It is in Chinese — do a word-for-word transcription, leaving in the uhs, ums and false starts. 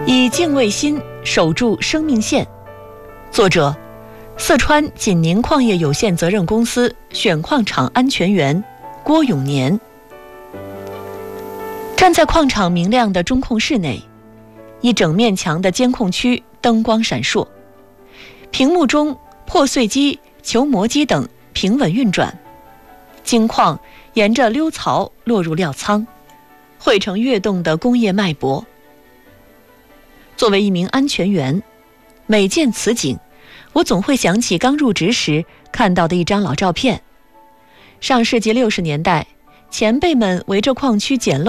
以敬畏心守住生命线。作者：四川锦宁矿业有限责任公司选矿场安全员郭永年。站在矿场明亮的中控室内，一整面墙的监控区灯光闪烁，屏幕中破碎机、球磨机等平稳运转，金矿沿着溜槽落入料仓，汇成跃动的工业脉搏。作为一名安全员，每见此景，我总会想起刚入职时看到的一张老照片。上世纪六十年代，前辈们围着矿区捡漏